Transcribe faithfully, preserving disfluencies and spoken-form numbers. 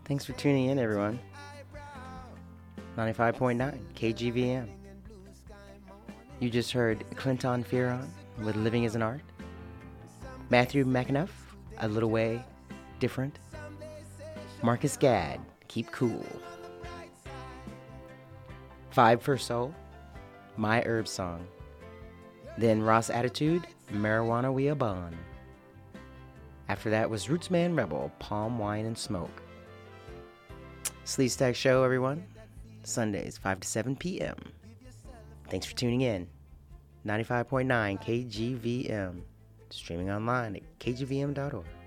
Thanks for tuning in, everyone. ninety-five point nine K G V M. You just heard Clinton Fearon with Living is an Art. Matthew McAnuff, A Little Way Different. Marcus Gadd, Keep Cool. Five for Soul, My Herb Song. Then Ross Attitude, Marijuana We A Bond. After that was Rootsman Rebel, Palm Wine and Smoke. Sleaze Stack Show, everyone. Sundays, five to seven p.m. Thanks for tuning in. ninety-five point nine K G V M. Streaming online at K G V M dot org.